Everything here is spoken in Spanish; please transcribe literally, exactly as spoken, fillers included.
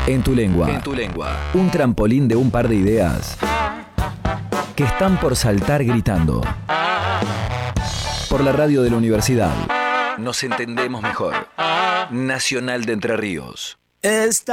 En tu lengua. En tu lengua. Un trampolín de un par de ideas que están por saltar gritando. Por la radio de la universidad. Nos entendemos mejor. Nacional de Entre Ríos. Esta